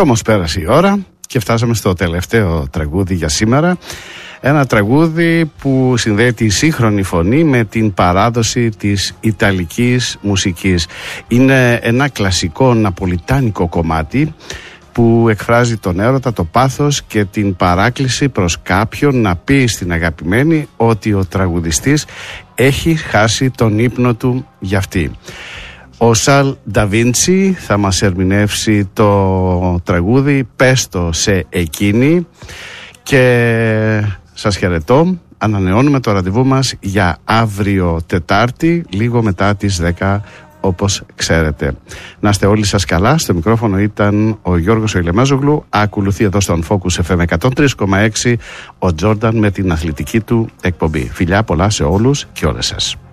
όμως πέρασε η ώρα και φτάσαμε στο τελευταίο τραγούδι για σήμερα. Ένα τραγούδι που συνδέει τη σύγχρονη φωνή με την παράδοση της ιταλικής μουσικής. Είναι ένα κλασικό ναπολιτάνικο κομμάτι που εκφράζει τον έρωτα, το πάθος και την παράκληση προς κάποιον να πει στην αγαπημένη ότι ο τραγουδιστής έχει χάσει τον ύπνο του για αυτή. Ο Σαλ Νταβίντσι θα μας ερμηνεύσει το τραγούδι «Πες το σε εκείνη» και σας χαιρετώ. Ανανεώνουμε το ραντεβού μας για αύριο Τετάρτη, λίγο μετά τις 10, όπως ξέρετε. Να είστε όλοι σας καλά. Στο μικρόφωνο ήταν ο Γιώργος Ηλεμάζογλου. Ακολουθεί εδώ στον Focus FM 103,6 ο Τζόρνταν με την αθλητική του εκπομπή. Φιλιά πολλά σε όλους και όλες σας.